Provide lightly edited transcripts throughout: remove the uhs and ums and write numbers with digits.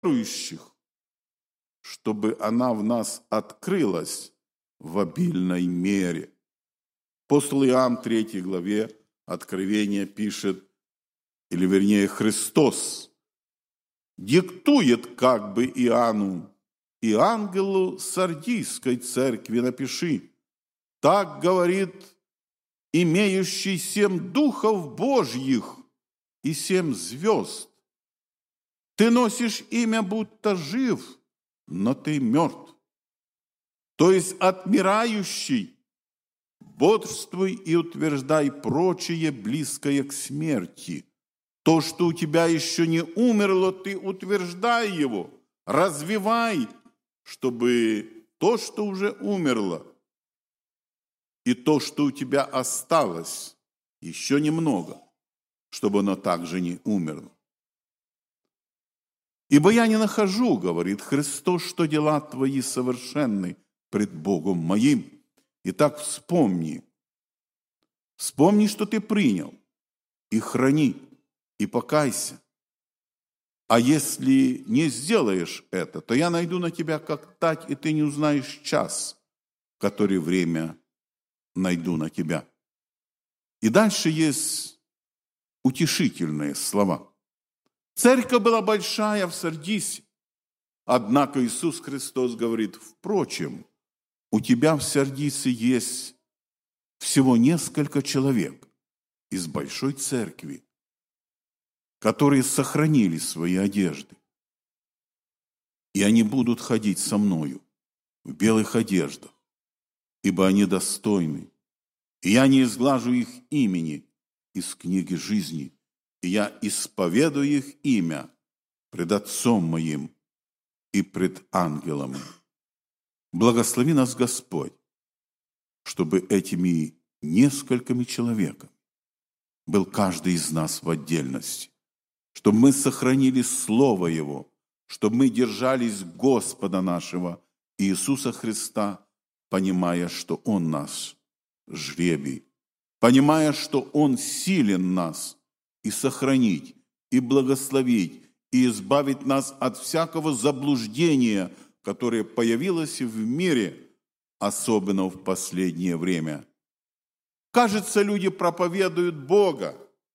верующих, чтобы она в нас открылась в обильной мере. Апостол Иоанн в 3 главе Откровения пишет, или вернее Христос диктует как бы Иоанну: «И ангелу Сардийской церкви напиши, так говорит имеющий 7 духов Божьих и 7 звезд. Ты носишь имя, будто жив, но ты мертв. То есть отмирающий, бодрствуй и утверждай прочее, близкое к смерти. То, что у тебя еще не умерло, ты утверждай его, развивай, чтобы то, что уже умерло, и то, что у тебя осталось, еще немного, чтобы оно также не умерло. Ибо я не нахожу, говорит Христос, что дела твои совершенны пред Богом моим. Итак, вспомни, что ты принял, и храни, и покайся. А если не сделаешь это, то я найду на тебя как тать, и ты не узнаешь час, в который время найду на тебя». И дальше есть утешительные слова. Церковь была большая в Сардисе, однако Иисус Христос говорит: «Впрочем, у тебя в Сардисе есть всего несколько человек из большой церкви, которые сохранили свои одежды, и они будут ходить со мною в белых одеждах, ибо они достойны, и я не изглажу их имени из книги жизни, и я исповедую их имя пред Отцом моим и пред ангелами». Благослови нас, Господь, чтобы этими несколькими человеками был каждый из нас в отдельности, чтобы мы сохранили Слово Его, чтобы мы держались Господа нашего Иисуса Христа, понимая, что Он наш жребий, понимая, что Он силен нас и сохранить, и благословить, и избавить нас от всякого заблуждения, которое появилось в мире, особенно в последнее время. Кажется, люди проповедуют Бога,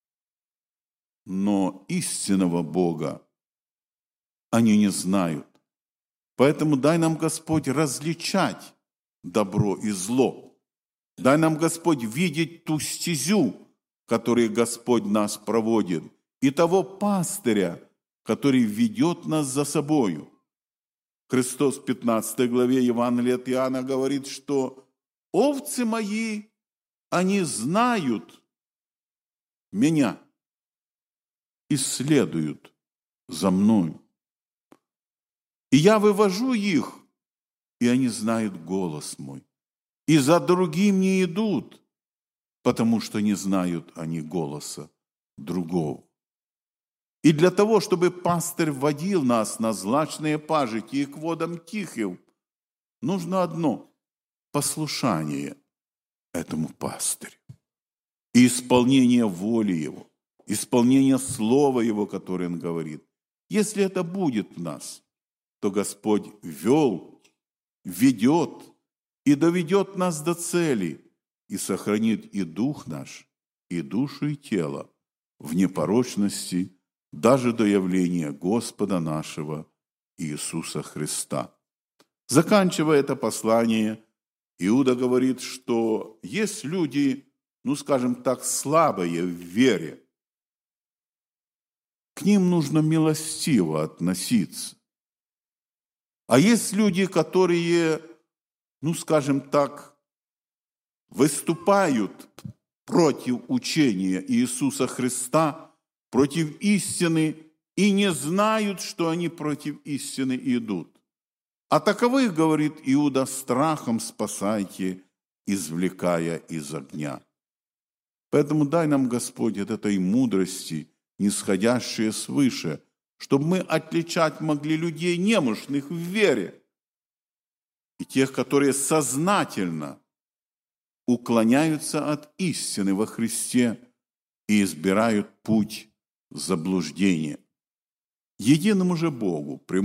но истинного Бога они не знают. Поэтому дай нам, Господь, различать добро и зло. Дай нам, Господь, видеть ту стезю, которой Господь нас проводит, и того пастыря, который ведет нас за собою. Христос в 15 главе Евангелия от Иоанна говорит, что овцы мои, они знают меня и следуют за мною. И я вывожу их, и они знают голос мой. И за другим не идут, потому что не знают они голоса другого. И для того, чтобы пастырь водил нас на злачные пажити и к водам тихим, нужно одно – послушание этому пастырю и исполнение воли его, исполнение слова его, которое он говорит. Если это будет в нас, то Господь ведет и доведет нас до цели и сохранит и дух наш, и душу, и тело в непорочности даже до явления Господа нашего Иисуса Христа. Заканчивая это послание, Иуда говорит, что есть люди, скажем так, слабые в вере. К ним нужно милостиво относиться. А есть люди, которые, скажем так, выступают против учения Иисуса Христа, против истины, и не знают, что они против истины идут. А таковых, говорит Иуда, страхом спасайте, извлекая из огня. Поэтому дай нам, Господь, от этой мудрости, нисходящей свыше, чтобы мы отличать могли людей немощных в вере и тех, которые сознательно уклоняются от истины во Христе и избирают путь заблуждения. единому же Богу,